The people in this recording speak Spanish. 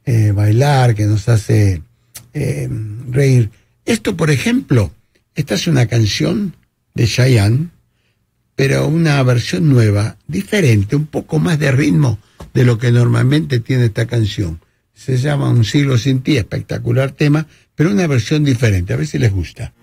bailar, que nos hace reír. Esto, por ejemplo, esta es una canción de Chayanne, pero una versión nueva, diferente, un poco más de ritmo de lo que normalmente tiene esta canción. Se llama Un siglo sin ti, espectacular tema, pero una versión diferente, a ver si les gusta.